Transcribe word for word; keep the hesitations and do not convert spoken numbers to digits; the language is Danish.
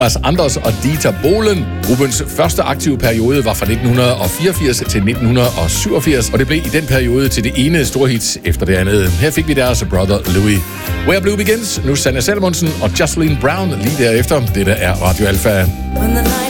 Anders og Dieter Bohlen. Gruppens første aktive periode var fra nitten fireogfirs til nitten syvogfirs, og det blev i den periode til det ene store hit efter det andet. Her fik vi deres Brother Louis. Where Blue Begins, nu Sanne Salomonsen og Jocelyn Brown lige derefter. Dette er Radio Alpha.